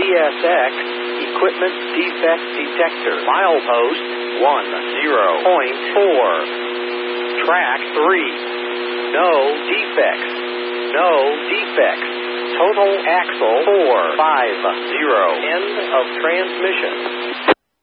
CSX Equipment Defect Detector. Milepost 10.4. Track 3. No defects. No defects. Total axle 450. End of transmission.